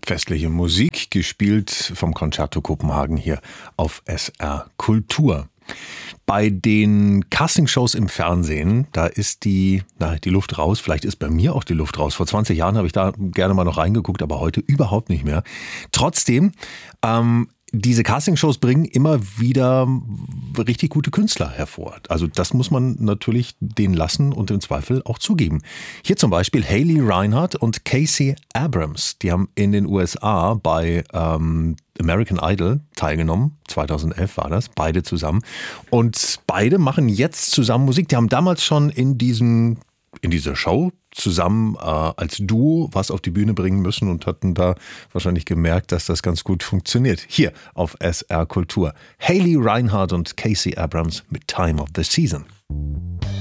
Festliche Musik, gespielt vom Concerto Kopenhagen hier auf SR Kultur. Bei den Castingshows im Fernsehen, da ist die Luft raus. Vielleicht ist bei mir auch die Luft raus. Vor 20 Jahren habe ich da gerne mal noch reingeguckt, aber heute überhaupt nicht mehr. Trotzdem, diese Castingshows bringen immer wieder richtig gute Künstler hervor. Also das muss man natürlich denen lassen und im Zweifel auch zugeben. Hier zum Beispiel Haley Reinhardt und Casey Abrams. Die haben in den USA bei American Idol teilgenommen. 2011 war das, beide zusammen. Und beide machen jetzt zusammen Musik. Die haben damals schon in dieser Show zusammen als Duo was auf die Bühne bringen müssen und hatten da wahrscheinlich gemerkt, dass das ganz gut funktioniert. Hier auf SR Kultur. Haley Reinhardt und Casey Abrams mit Time of the Season.